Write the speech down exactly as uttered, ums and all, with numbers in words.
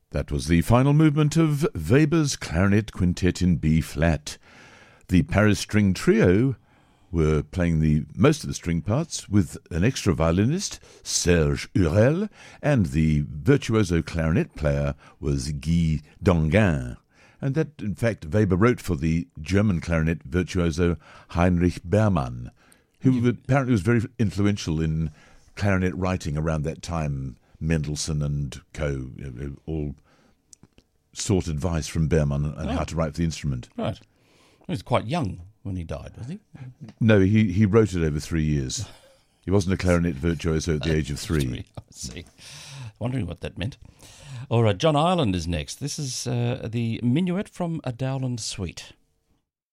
That was the final movement of Weber's Clarinet Quintet in B-flat. The Paris String Trio were playing the most of the string parts with an extra violinist, Serge Hurel, and the virtuoso clarinet player was Guy Danguin. And that, in fact, Weber wrote for the German clarinet virtuoso Heinrich Berman, who apparently was very influential in clarinet writing around that time. Mendelssohn and co. all sought advice from Berman on Oh. how to write for the instrument. Right. He was quite young when he died, was he? No, he, he wrote it over three years. He wasn't a clarinet virtuoso at the age of three. Three, I see. Wondering what that meant. All right, John Ireland is next. This is uh, the Minuet from a Dowland Suite.